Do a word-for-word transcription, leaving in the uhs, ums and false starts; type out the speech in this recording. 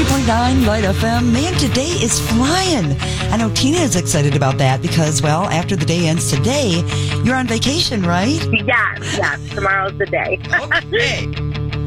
ninety-three point nine Light F M. Man, today is flying. I know Tina is excited about that because, well, after the day ends today, you're on vacation, right? Yes, yes. Tomorrow's the day. Okay.